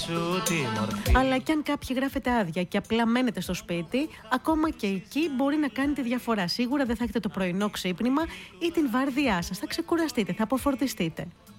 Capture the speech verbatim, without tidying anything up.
σου τη μορφή. Αλλά κι αν κάποιοι γράφετε άδεια και απλά μένετε στο σπίτι, ακόμα και εκεί μπορεί να κάνει τη διαφορά. Σίγουρα δεν θα έχετε το πρωινό ξύπνημα ή την βάρδιά σας. Θα ξεκουραστείτε, θα αποφορτιστείτε.